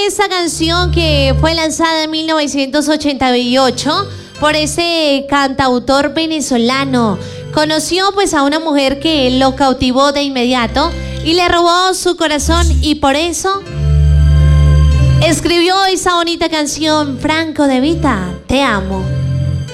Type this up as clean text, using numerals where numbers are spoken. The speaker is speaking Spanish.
esta canción que fue lanzada en 1988 por ese cantautor venezolano. Conoció pues a una mujer que lo cautivó de inmediato y le robó su corazón, y por eso escribió esa bonita canción. Franco De Vita, te amo.